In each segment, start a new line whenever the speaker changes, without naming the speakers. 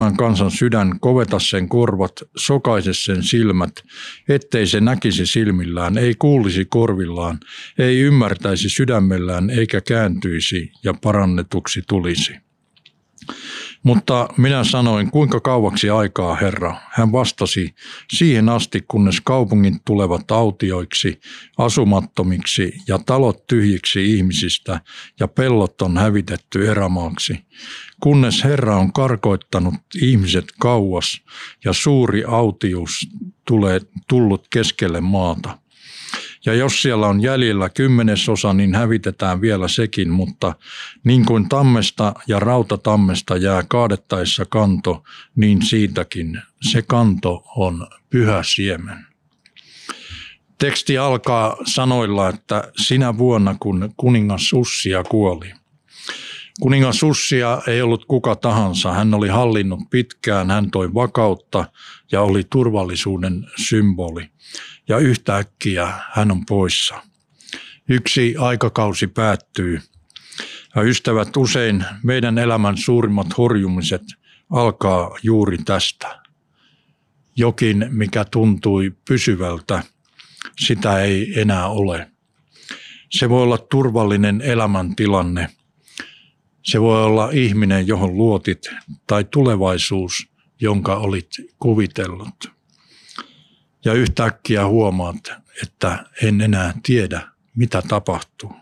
kansan sydän, koveta sen korvat, sokaise sen silmät, ettei se näkisi silmillään, ei kuulisi korvillaan, ei ymmärtäisi sydämellään eikä kääntyisi ja parannetuksi tulisi. Mutta minä sanoin, kuinka kauaksi aikaa, Herra? Hän vastasi, siihen asti, kunnes kaupungit tulevat autioiksi, asumattomiksi ja talot tyhjiksi ihmisistä ja pellot on hävitetty erämaaksi. Kunnes Herra on karkoittanut ihmiset kauas ja suuri autius tullut keskelle maata. Ja jos siellä on jäljellä 10%, niin hävitetään vielä sekin, mutta niin kuin tammesta ja rautatammesta jää kaadettaessa kanto, niin siitäkin se kanto on pyhä siemen. Teksti alkaa sanoilla, että sinä vuonna, kun kuningas Ussia kuoli. Kuningas Ussia ei ollut kuka tahansa, hän oli hallinnut pitkään, hän toi vakautta ja oli turvallisuuden symboli. Ja yhtäkkiä hän on poissa. Yksi aikakausi päättyy. Ja ystävät, usein meidän elämän suurimmat horjumiset alkaa juuri tästä. Jokin, mikä tuntui pysyvältä, sitä ei enää ole. Se voi olla turvallinen elämäntilanne. Se voi olla ihminen, johon luotit, tai tulevaisuus, jonka olit kuvitellut. Ja yhtäkkiä huomaat, että en enää tiedä, mitä tapahtuu.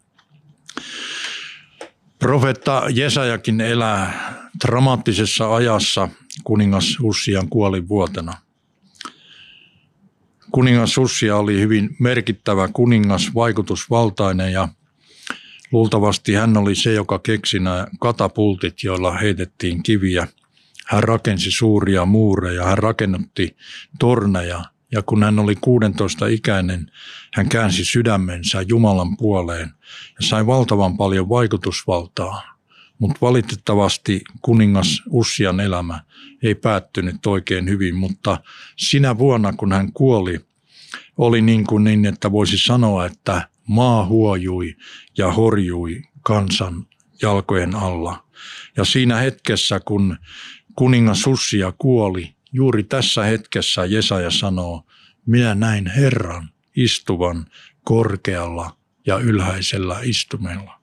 Profeetta Jesajakin elää dramaattisessa ajassa kuningas Ussian kuolinvuotena. Kuningas Ussia oli hyvin merkittävä kuningas, vaikutusvaltainen ja luultavasti hän oli se, joka keksi nämä katapultit, joilla heitettiin kiviä. Hän rakensi suuria muureja, hän rakennutti torneja ja kun hän oli 16-ikäinen, hän käänsi sydämensä Jumalan puoleen ja sai valtavan paljon vaikutusvaltaa. Mutta valitettavasti kuningas Ussian elämä ei päättynyt oikein hyvin, mutta sinä vuonna kun hän kuoli, oli niin, että voisi sanoa, että maa huojui ja horjui kansan jalkojen alla. Ja siinä hetkessä, kun kuningas Ussia kuoli, juuri tässä hetkessä Jesaja sanoo, minä näin Herran istuvan korkealla ja ylhäisellä istumella.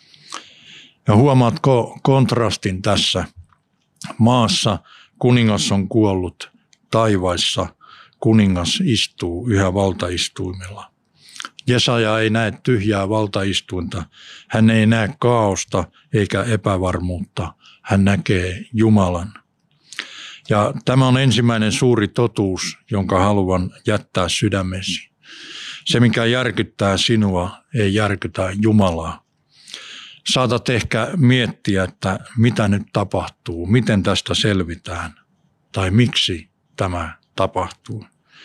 Ja huomaatko kontrastin tässä? Maassa kuningas on kuollut, taivaissa kuningas istuu yhä valtaistuimella. Jesaja ei näe tyhjää valtaistuinta, hän ei näe kaaosta eikä epävarmuutta, hän näkee Jumalan. Ja tämä on ensimmäinen suuri totuus, jonka haluan jättää sydämesi. Se, mikä järkyttää sinua, ei järkytä Jumalaa. Saatat ehkä miettiä, että mitä nyt tapahtuu, miten tästä selvitään tai miksi tämä tapahtuu.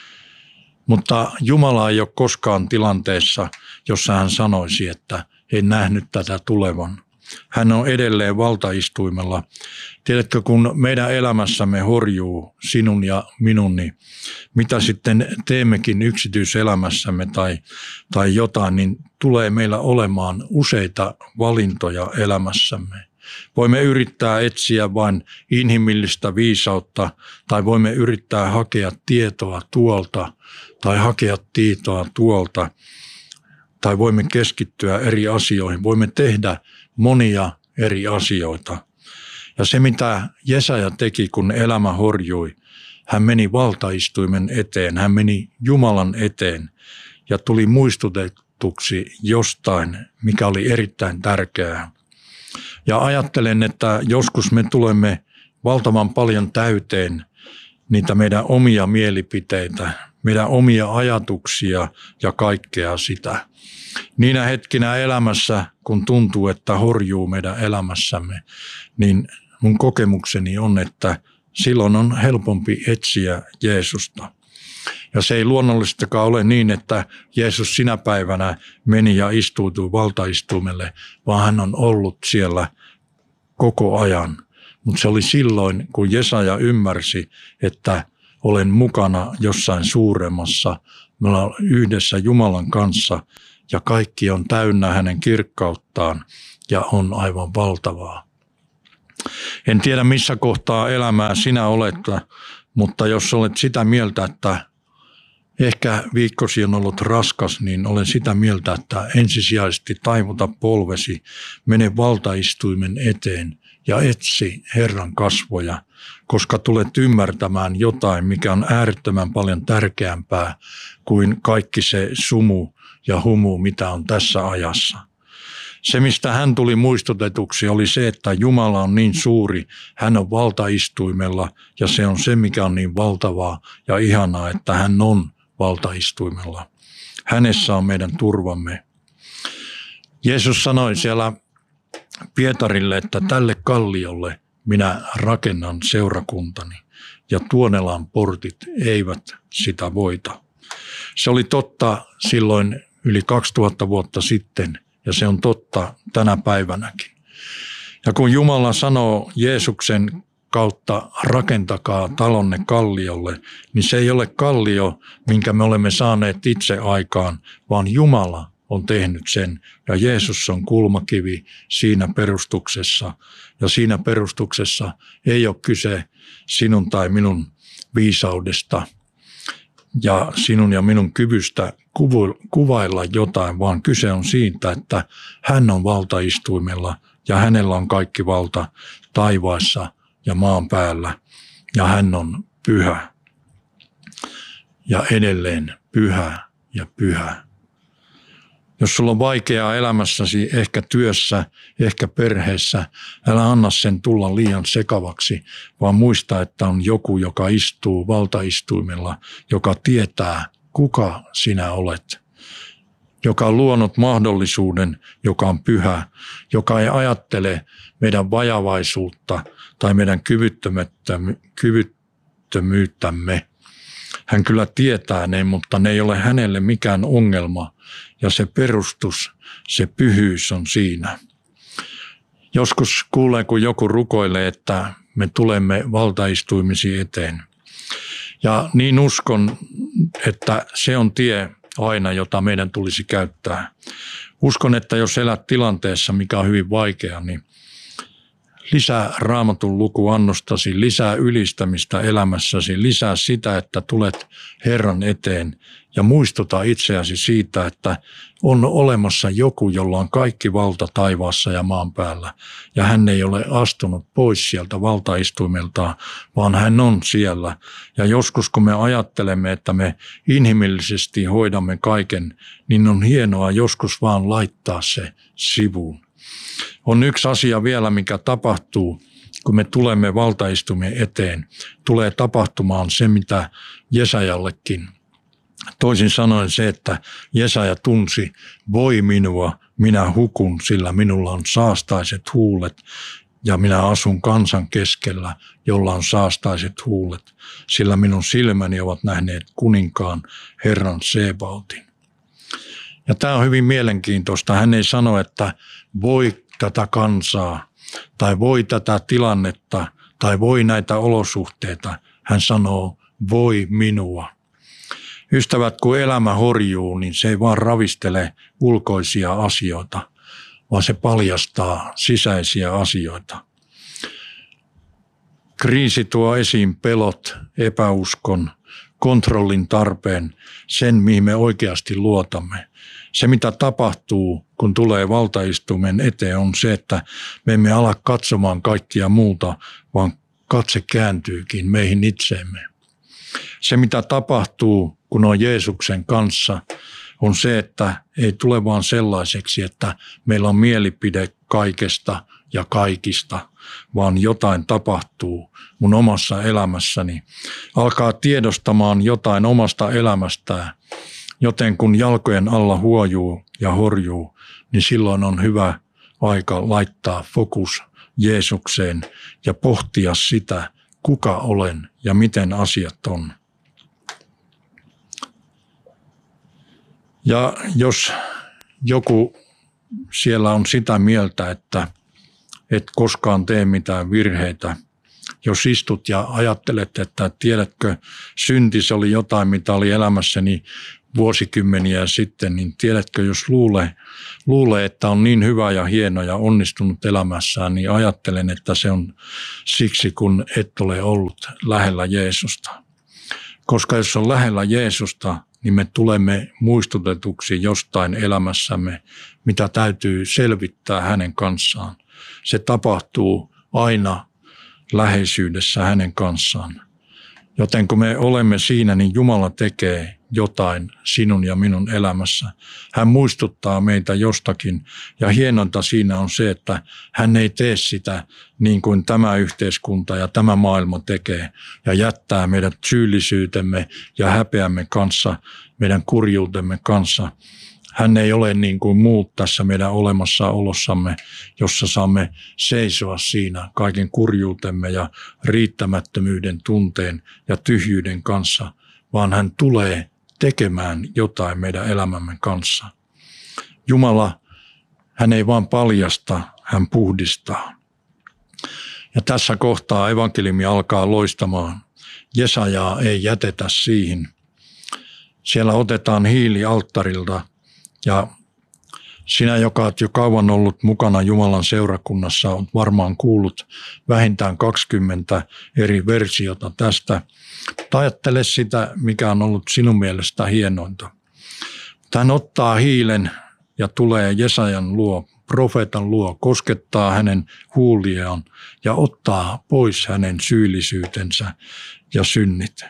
Mutta Jumala ei ole koskaan tilanteessa, jossa hän sanoisi, että en nähnyt tätä tulevan. Hän on edelleen valtaistuimella. Tiedätkö, kun meidän elämässämme horjuu sinun ja minun, niin mitä sitten teemmekin yksityiselämässämme tai jotain, niin tulee meillä olemaan useita valintoja elämässämme. Voimme yrittää etsiä vain inhimillistä viisautta tai voimme yrittää hakea tietoa tuolta tai hakea tietoa tuolta tai voimme keskittyä eri asioihin. Voimme tehdä monia eri asioita. Ja se, mitä Jesaja teki, kun elämä horjui, hän meni valtaistuimen eteen, hän meni Jumalan eteen ja tuli muistutetuksi jostain, mikä oli erittäin tärkeää. Ja ajattelen, että joskus me tulemme valtavan paljon täyteen niitä meidän omia mielipiteitä, meidän omia ajatuksia ja kaikkea sitä. Niinä hetkinä elämässä, kun tuntuu, että horjuu meidän elämässämme, niin mun kokemukseni on, että silloin on helpompi etsiä Jeesusta. Ja se ei luonnollisestikaan ole niin, että Jeesus sinä päivänä meni ja istuutui valtaistuimelle, vaan hän on ollut siellä koko ajan. Mutta se oli silloin, kun Jesaja ymmärsi, että olen mukana jossain suuremmassa, me ollaan yhdessä Jumalan kanssa ja kaikki on täynnä hänen kirkkauttaan ja on aivan valtavaa. En tiedä missä kohtaa elämää sinä olet, mutta jos olet sitä mieltä, että ehkä viikkosi on ollut raskas, niin olen sitä mieltä, että ensisijaisesti taivuta polvesi, mene valtaistuimen eteen ja etsi Herran kasvoja, koska tulet ymmärtämään jotain, mikä on äärettömän paljon tärkeämpää kuin kaikki se sumu ja humu, mitä on tässä ajassa. Se, mistä hän tuli muistutetuksi, oli se, että Jumala on niin suuri, hän on valtaistuimella ja se on se, mikä on niin valtavaa ja ihanaa, että hän on valtaistuimella. Hänessä on meidän turvamme. Jeesus sanoi siellä Pietarille, että tälle kalliolle minä rakennan seurakuntani ja Tuonelan portit eivät sitä voita. Se oli totta silloin yli 2000 vuotta sitten ja se on totta tänä päivänäkin. Ja kun Jumala sanoo Jeesuksen kautta rakentakaa talonne kalliolle, niin se ei ole kallio, minkä me olemme saaneet itse aikaan, vaan Jumala on tehnyt sen ja Jeesus on kulmakivi siinä perustuksessa. Ja siinä perustuksessa ei ole kyse sinun tai minun viisaudesta ja sinun ja minun kyvystä kuvailla jotain, vaan kyse on siitä, että hän on valtaistuimella ja hänellä on kaikki valta taivaassa ja maan päällä ja hän on pyhä ja edelleen pyhä ja pyhä. Jos sulla on vaikeaa elämässäsi, ehkä työssä, ehkä perheessä, älä anna sen tulla liian sekavaksi, vaan muista, että on joku, joka istuu valtaistuimella, joka tietää, kuka sinä olet, joka on luonut mahdollisuuden, joka on pyhä, joka ei ajattele meidän vajavaisuutta tai meidän kyvyttömyyttämme. Hän kyllä tietää ne, mutta ne ei ole hänelle mikään ongelma. Ja se perustus, se pyhyys on siinä. Joskus kuulee, kun joku rukoilee, että me tulemme valtaistuimisi eteen. Ja niin uskon, että se on tie aina, jota meidän tulisi käyttää. Uskon, että jos elät tilanteessa, mikä on hyvin vaikea, niin lisää Raamatun lukuannostasi, lisää ylistämistä elämässäsi, lisää sitä, että tulet Herran eteen ja muistuta itseäsi siitä, että on olemassa joku, jolla on kaikki valta taivaassa ja maan päällä. Ja hän ei ole astunut pois sieltä valtaistuimeltaan, vaan hän on siellä. Ja joskus kun me ajattelemme, että me inhimillisesti hoidamme kaiken, niin on hienoa joskus vaan laittaa se sivuun. On yksi asia vielä, mikä tapahtuu, kun me tulemme valtaistumien eteen. Tulee tapahtumaan se, mitä Jesajallekin. Toisin sanoen se, että Jesaja tunsi, voi minua, minä hukun, sillä minulla on saastaiset huulet ja minä asun kansan keskellä, jolla on saastaiset huulet, sillä minun silmäni ovat nähneet kuninkaan Herran Sebaotin. Ja tämä on hyvin mielenkiintoista. Hän ei sano, että voi tätä kansaa tai voi tätä tilannetta tai voi näitä olosuhteita. Hän sanoo, voi minua. Ystävät, kun elämä horjuu, niin se ei vaan ravistele ulkoisia asioita, vaan se paljastaa sisäisiä asioita. Kriisi tuo esiin pelot, epäuskon, kontrollin tarpeen, sen mihin me oikeasti luotamme. Se mitä tapahtuu, kun tulee valtaistuimen eteen, on se, että me emme ala katsomaan kaikkia muuta, vaan katse kääntyykin meihin itseemme. Se mitä tapahtuu, kun on Jeesuksen kanssa, on se, että ei tule vaan sellaiseksi, että meillä on mielipide kaikesta ja kaikista, vaan jotain tapahtuu mun omassa elämässäni. Alkaa tiedostamaan jotain omasta elämästään, joten kun jalkojen alla huojuu ja horjuu, niin silloin on hyvä aika laittaa fokus Jeesukseen ja pohtia sitä, kuka olen ja miten asiat on. Ja jos joku siellä on sitä mieltä, että et koskaan tee mitään virheitä, jos istut ja ajattelet, että tiedätkö, synti se oli jotain, mitä oli elämässäni vuosikymmeniä sitten, niin tiedätkö, jos luulee, että on niin hyvä ja hieno ja onnistunut elämässään, niin ajattelen, että se on siksi, kun et ole ollut lähellä Jeesusta. Koska jos on lähellä Jeesusta, niin me tulemme muistutetuksi jostain elämässämme, mitä täytyy selvittää hänen kanssaan. Se tapahtuu aina läheisyydessä hänen kanssaan. Joten kun me olemme siinä, niin Jumala tekee jotain sinun ja minun elämässä. Hän muistuttaa meitä jostakin ja hienointa siinä on se, että hän ei tee sitä niin kuin tämä yhteiskunta ja tämä maailma tekee ja jättää meidät syyllisyytemme ja häpeämme kanssa, meidän kurjuutemme kanssa. Hän ei ole niin kuin muut tässä meidän olemassaolossamme, jossa saamme seisoa siinä kaiken kurjuutemme ja riittämättömyyden tunteen ja tyhjyyden kanssa, vaan hän tulee tekemään jotain meidän elämämme kanssa. Jumala, hän ei vaan paljasta, hän puhdistaa. Ja tässä kohtaa evankeliumi alkaa loistamaan. Jesajaa ei jätetä siihen. Siellä otetaan hiili alttarilta. Ja sinä, joka olet jo kauan ollut mukana Jumalan seurakunnassa, olet varmaan kuullut vähintään 20 eri versiota tästä. Ajattele sitä, mikä on ollut sinun mielestä hienointa. Hän ottaa hiilen ja tulee Jesajan luo, profeetan luo, koskettaa hänen huuliaan ja ottaa pois hänen syyllisyytensä ja synnit.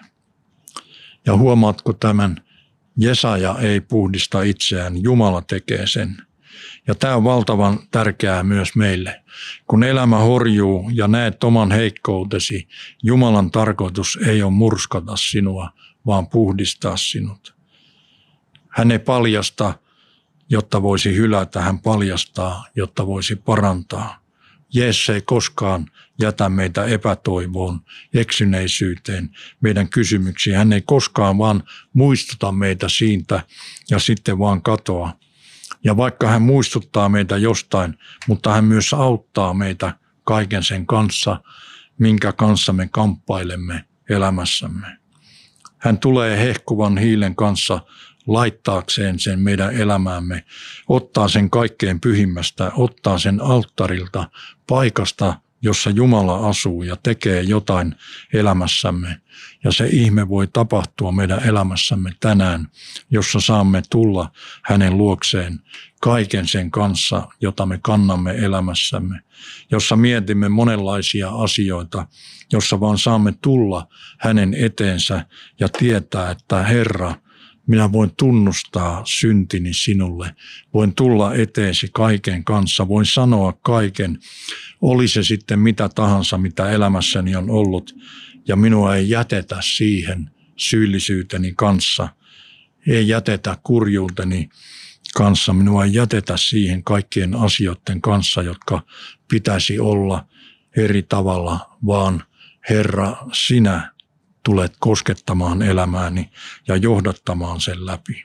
Ja huomaatko tämän? Jesaja ei puhdista itseään, Jumala tekee sen. Ja tämä on valtavan tärkeää myös meille. Kun elämä horjuu ja näet oman heikkoutesi, Jumalan tarkoitus ei ole murskata sinua, vaan puhdistaa sinut. Hän ei paljasta, jotta voisi hylätä, hän paljastaa, jotta voisi parantaa. Jeesus ei koskaan jätä meitä epätoivoon, eksyneisyyteen, meidän kysymyksiin. Hän ei koskaan vaan muistuta meitä siitä ja sitten vaan katoa. Ja vaikka hän muistuttaa meitä jostain, mutta hän myös auttaa meitä kaiken sen kanssa, minkä kanssa me kamppailemme elämässämme. Hän tulee hehkuvan hiilen kanssa laittaakseen sen meidän elämäämme, ottaa sen kaikkein pyhimmästä, ottaa sen alttarilta, paikasta, jossa Jumala asuu ja tekee jotain elämässämme. Ja se ihme voi tapahtua meidän elämässämme tänään, jossa saamme tulla hänen luokseen kaiken sen kanssa, jota me kannamme elämässämme. Jossa mietimme monenlaisia asioita, jossa vaan saamme tulla hänen eteensä ja tietää, että Herra, minä voin tunnustaa syntini sinulle. Voin tulla eteesi kaiken kanssa. Voin sanoa kaiken. Oli se sitten mitä tahansa, mitä elämässäni on ollut. Ja minua ei jätetä siihen syyllisyyteni kanssa. Ei jätetä kurjuuteni kanssa. Minua ei jätetä siihen kaikkien asioiden kanssa, jotka pitäisi olla eri tavalla. Vaan Herra, sinä tulet koskettamaan elämääni ja johdattamaan sen läpi.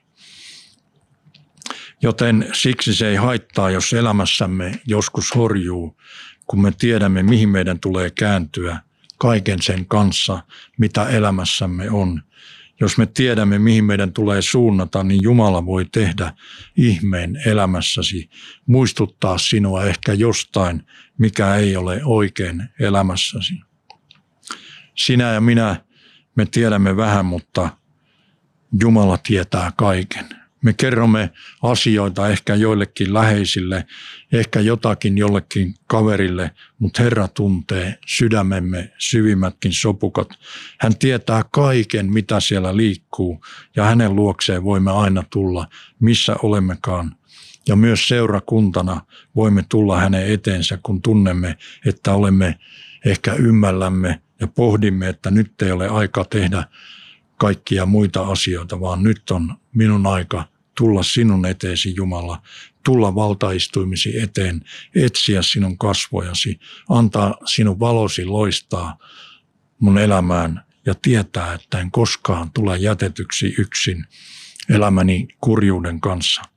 Joten siksi se ei haittaa, jos elämässämme joskus horjuu, kun me tiedämme, mihin meidän tulee kääntyä kaiken sen kanssa, mitä elämässämme on. Jos me tiedämme, mihin meidän tulee suunnata, niin Jumala voi tehdä ihmeen elämässäsi, muistuttaa sinua ehkä jostain, mikä ei ole oikein elämässäsi. Sinä ja minä, me tiedämme vähän, mutta Jumala tietää kaiken. Me kerromme asioita ehkä joillekin läheisille, ehkä jotakin jollekin kaverille, mutta Herra tuntee sydämemme syvimmätkin sopukat. Hän tietää kaiken, mitä siellä liikkuu, ja hänen luokseen voimme aina tulla, missä olemmekaan. Ja myös seurakuntana voimme tulla hänen eteensä, kun tunnemme, että olemme ehkä ymmällämme ja pohdimme, että nyt ei ole aika tehdä kaikkia muita asioita, vaan nyt on minun aika tulla sinun eteesi, Jumala, tulla valtaistuimisi eteen, etsiä sinun kasvojasi, antaa sinun valosi loistaa mun elämään ja tietää, että en koskaan tule jätetyksi yksin elämäni kurjuuden kanssa.